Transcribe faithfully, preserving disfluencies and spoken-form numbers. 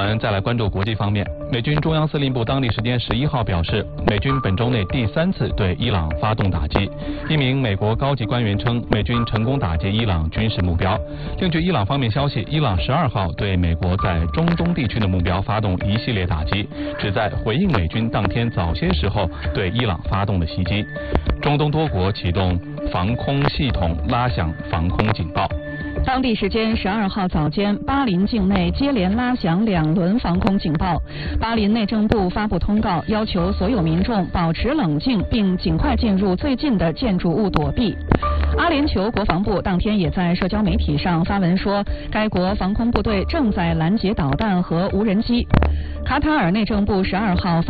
们再来关注国际方面，美军中央司令部当地时间十一号表示，美军本周内第三次对伊朗发动打击。一名美国高级官员称，美军成功打击伊朗军事目标。另据伊朗方面消息，伊朗十二号对美国在中东地区的目标发动一系列打击，旨在回应美军当天早些时候对伊朗发动的袭击。中东多国启动防空系统，拉响防空警报。 当地时间十二号早间，巴林境内接连拉响两轮防空警报。巴林内政部发布通告，要求所有民众保持冷静，并尽快进入最近的建筑物躲避。阿联酋国防部当天也在社交媒体上发文说，该国防空部队正在拦截导弹和无人机。卡塔尔内政部十二号